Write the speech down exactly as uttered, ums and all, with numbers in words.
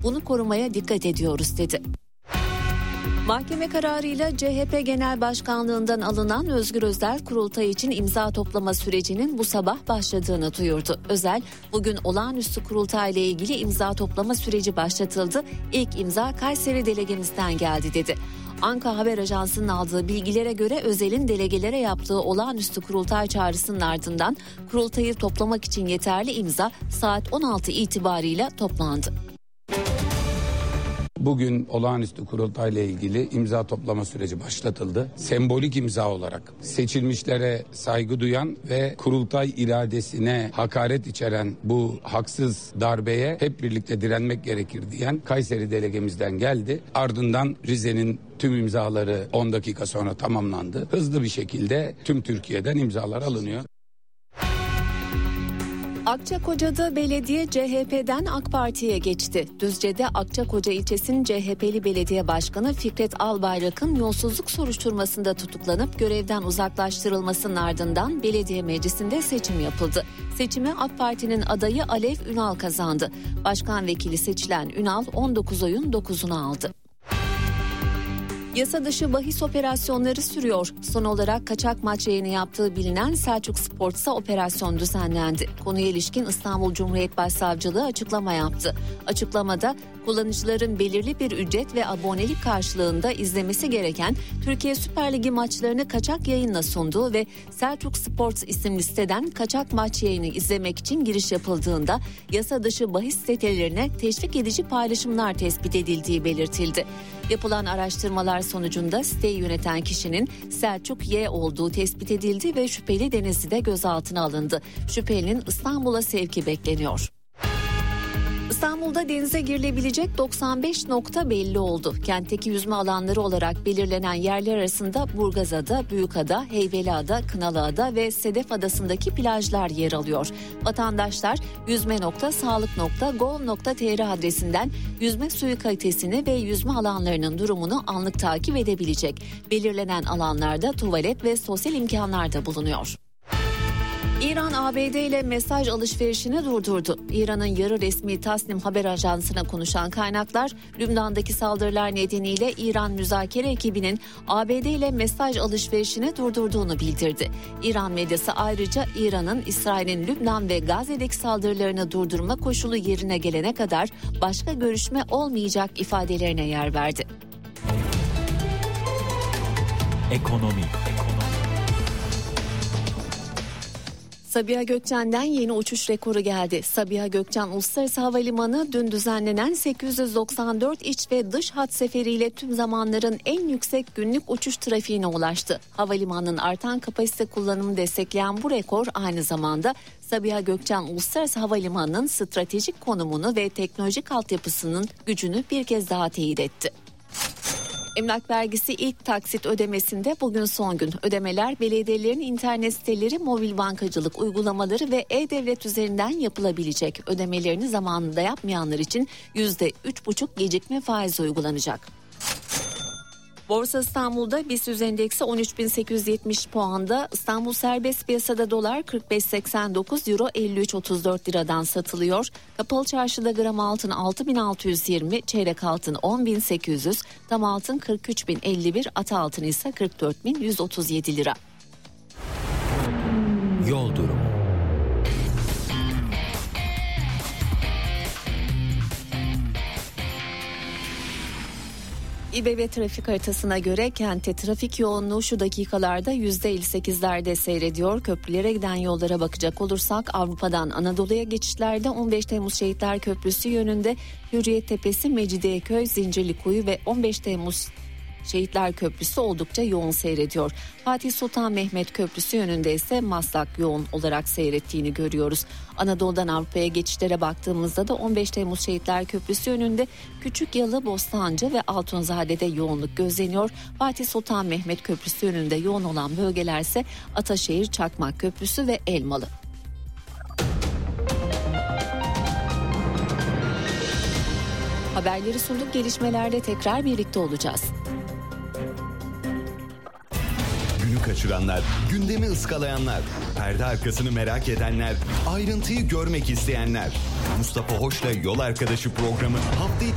bunu korumaya dikkat ediyoruz dedi. Mahkeme kararıyla C H P Genel Başkanlığından alınan Özgür Özel kurultay için imza toplama sürecinin bu sabah başladığını duyurdu. Özel, bugün olağanüstü kurultayla ilgili imza toplama süreci başlatıldı. İlk imza Kayseri delegemizden geldi dedi. Anka Haber Ajansı'nın aldığı bilgilere göre Özel'in delegelere yaptığı olağanüstü kurultay çağrısının ardından kurultayı toplamak için yeterli imza saat on altı itibarıyla toplandı. Bugün olağanüstü kurultayla ilgili imza toplama süreci başlatıldı. Sembolik imza olarak seçilmişlere saygı duyan ve kurultay iradesine hakaret içeren bu haksız darbeye hep birlikte direnmek gerekir diyen Kayseri delegemizden geldi. Ardından Rize'nin tüm imzaları on dakika sonra tamamlandı. Hızlı bir şekilde tüm Türkiye'den imzalar alınıyor. Akçakoca'da belediye C H P'den AK Parti'ye geçti. Düzce'de Akçakoca ilçesinin C H P'li belediye başkanı Fikret Albayrak'ın yolsuzluk soruşturmasında tutuklanıp görevden uzaklaştırılmasının ardından belediye meclisinde seçim yapıldı. Seçimi AK Parti'nin adayı Alev Ünal kazandı. Başkan vekili seçilen Ünal on dokuz oyun dokuzunu aldı. Yasa dışı bahis operasyonları sürüyor. Son olarak kaçak maç yayını yaptığı bilinen Selçuk Sports'a operasyon düzenlendi. Konuya ilişkin İstanbul Cumhuriyet Başsavcılığı açıklama yaptı. Açıklamada kullanıcıların belirli bir ücret ve abonelik karşılığında izlemesi gereken Türkiye Süper Ligi maçlarını kaçak yayınla sunduğu ve Selçuk Sports isimli siteden kaçak maç yayını izlemek için giriş yapıldığında yasa dışı bahis sitelerine teşvik edici paylaşımlar tespit edildiği belirtildi. Yapılan araştırmalar sonucunda siteyi yöneten kişinin Selçuk Y olduğu tespit edildi ve şüpheli Denizli'de gözaltına alındı. Şüphelinin İstanbul'a sevki bekleniyor. İstanbul'da denize girilebilecek doksan beş nokta belli oldu. Kentteki yüzme alanları olarak belirlenen yerler arasında Burgazada, Büyükada, Heybeliada, Kınalıada ve Sedef Adası'ndaki plajlar yer alıyor. Vatandaşlar yüzme nokta sağlık nokta gov nokta tr adresinden yüzme suyu kalitesini ve yüzme alanlarının durumunu anlık takip edebilecek. Belirlenen alanlarda tuvalet ve sosyal imkanlar da bulunuyor. İran A B D ile mesaj alışverişini durdurdu. İran'ın yarı resmi Tasnim haber ajansına konuşan kaynaklar, Lübnan'daki saldırılar nedeniyle İran müzakere ekibinin A B D ile mesaj alışverişini durdurduğunu bildirdi. İran medyası ayrıca İran'ın İsrail'in Lübnan ve Gazze'deki saldırılarını durdurma koşulu yerine gelene kadar başka görüşme olmayacak ifadelerine yer verdi. Ekonomi. Sabiha Gökçen'den yeni uçuş rekoru geldi. Sabiha Gökçen Uluslararası Havalimanı dün düzenlenen sekiz yüz doksan dört iç ve dış hat seferiyle tüm zamanların en yüksek günlük uçuş trafiğine ulaştı. Havalimanının artan kapasite kullanımını destekleyen bu rekor aynı zamanda Sabiha Gökçen Uluslararası Havalimanı'nın stratejik konumunu ve teknolojik altyapısının gücünü bir kez daha teyit etti. Emlak vergisi ilk taksit ödemesinde bugün son gün. Ödemeler belediyelerin internet siteleri, mobil bankacılık uygulamaları ve e-devlet üzerinden yapılabilecek. Ödemelerini zamanında yapmayanlar için yüzde üç buçuk gecikme faizi uygulanacak. Borsa İstanbul'da BIST yüz endeksi on üç bin sekiz yüz yetmiş puanda, İstanbul serbest piyasada dolar kırk beş seksen dokuz, euro elli üç otuz dört liradan satılıyor. Kapalı çarşıda gram altın altı bin altı yüz yirmi, çeyrek altın on bin sekiz yüz, tam altın kırk üç bin elli bir, ata altın ise kırk dört bin yüz otuz yedi lira. Yol durumu. İBB trafik haritasına göre kentte trafik yoğunluğu şu dakikalarda yüzde elli sekizlerde seyrediyor. Köprülere giden yollara bakacak olursak Avrupa'dan Anadolu'ya geçişlerde on beş Temmuz Şehitler Köprüsü yönünde Hürriyet Tepesi, Mecidiyeköy, Zincirlikuyu ve on beş Temmuz Şehitler Köprüsü oldukça yoğun seyrediyor. Fatih Sultan Mehmet Köprüsü yönünde ise Maslak yoğun olarak seyrettiğini görüyoruz. Anadolu'dan Avrupa'ya geçişlere baktığımızda da on beş Temmuz Şehitler Köprüsü yönünde Küçükyalı, Bostancı ve Altunzade'de yoğunluk gözleniyor. Fatih Sultan Mehmet Köprüsü yönünde yoğun olan bölgeler ise Ataşehir, Çakmak Köprüsü ve Elmalı. Haberleri sunduk, gelişmelerde tekrar birlikte olacağız. Günü kaçıranlar, gündemi ıskalayanlar, perde arkasını merak edenler, ayrıntıyı görmek isteyenler. Mustafa Hoş'la Yol Arkadaşı programı hafta içi